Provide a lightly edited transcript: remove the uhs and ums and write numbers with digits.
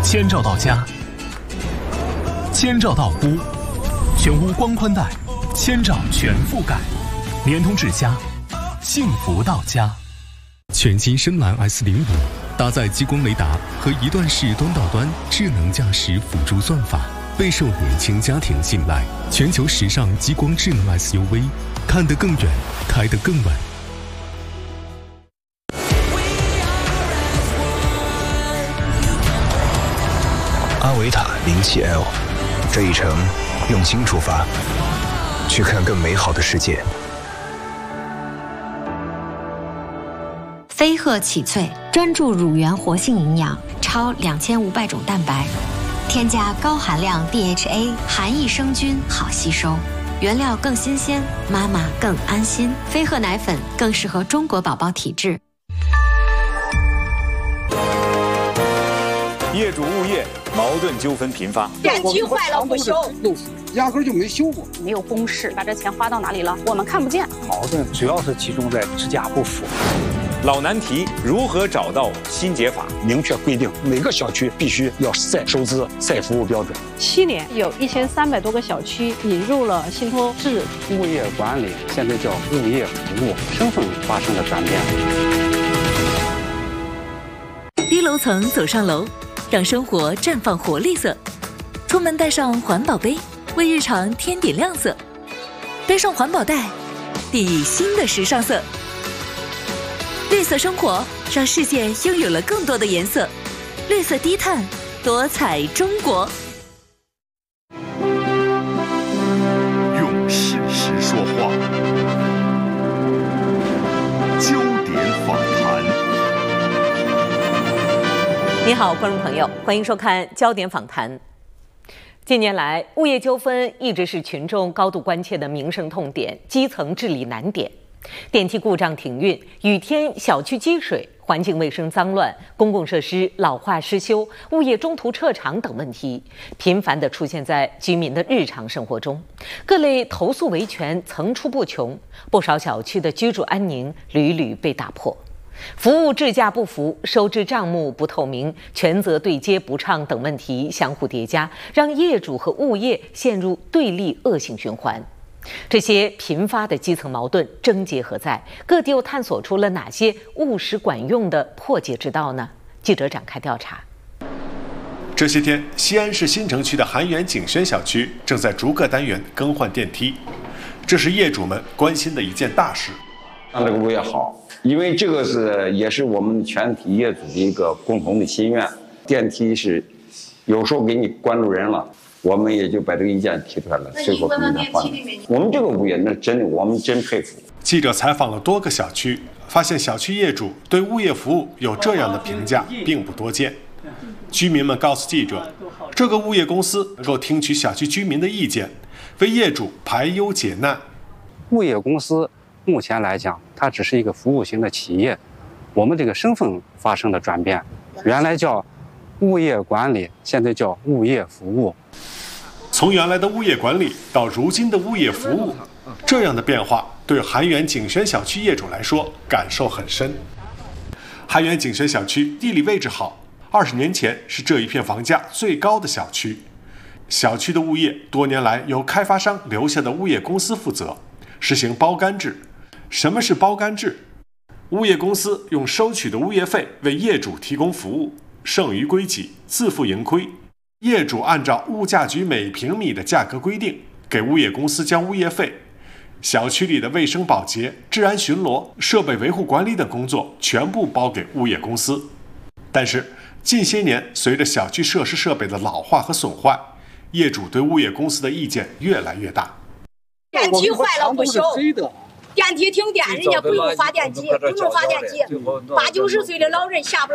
千兆到家，千兆到屋，全屋光宽带，千兆全覆盖，联通至家，幸福到家。全新深蓝 S05，搭载激光雷达和一段式端到端智能驾驶辅助算法，备受年轻家庭信赖。全球时尚激光智能 SUV， 看得更远，开得更稳。 阿维塔07L， 这一程用心出发，去看更美好的世界。 飞鹤启萃专注乳源活性营养，超2500种蛋白，添加高含量 DHA， 含益生菌，好吸收，原料更新鲜，妈妈更安心。飞鹤奶粉更适合中国宝宝体质。 业主物业矛盾纠纷频发， 电梯坏了不修， 漏水压根就没修过， 没有公示，把这钱花到哪里了，我们看不见。 矛盾主要是集中在支架不符。 老难题，如何找到新解法？ 明确规定每个小区必须要赛收支、赛服务标准。 7年有1300多个小区引入了信托制。 物业管理现在叫物业服务，身份发生了转变。 低楼层走上楼，让生活绽放活力色。出门带上环保杯，为日常添点亮色。背上环保袋，递新的时尚色。绿色生活，让世界拥有了更多的颜色。绿色低碳，多彩中国。 用事实说话，焦点访谈。 你好，观众朋友，欢迎收看焦点访谈。近年来，物业纠纷一直是群众高度关切的民生痛点、基层治理难点。电梯故障停运、雨天小区积水、环境卫生脏乱、公共设施老化失修、物业中途撤场等问题，频繁地出现在居民的日常生活中。各类投诉维权层出不穷，不少小区的居住安宁屡屡被打破。服务质价不符、收支账目不透明、权责对接不畅等问题相互叠加，让业主和物业陷入对立恶性循环。这些频发的基层矛盾症结何在？各地又探索出了哪些务实管用的破解之道呢？记者展开调查。 这些天，西安市新城区的韩源景轩小区正在逐个单元更换电梯，这是业主们关心的一件大事。 让这个物业好，因为这个也是我们全体业主的一个共同的心愿。电梯是有时候给你关注人了，我们也就把这个意见提出来了，最后给他换了。我们这个物业那真的，我们真佩服。 记者采访了多个小区，发现小区业主对物业服务有这样的评价并不多见。居民们告诉记者，这个物业公司能够听取小区居民的意见，为业主排忧解难。 物业公司目前来讲，它只是一个服务型的企业，我们这个身份发生了转变，原来叫物业管理，现在叫物业服务。 从原来的物业管理到如今的物业服务，这样的变化对韩源景轩小区业主来说感受很深。韩源景轩小区地理位置好，20年前是这一片房价最高的小区。小区的物业多年来由开发商留下的物业公司负责，实行包干制。什么是包干制？物业公司用收取的物业费为业主提供服务，剩余归己，自负盈亏。业主按照物价局每平米的价格规定，给物业公司交物业费。小区里的卫生保洁、治安巡逻、设备维护管理等工作全部包给物业公司。但是近些年，随着小区设施设备的老化和损坏，业主对物业公司的意见越来越大。 电梯坏了不修，电梯停电，人家不用发电机，不用发电机，80、90岁的老人下不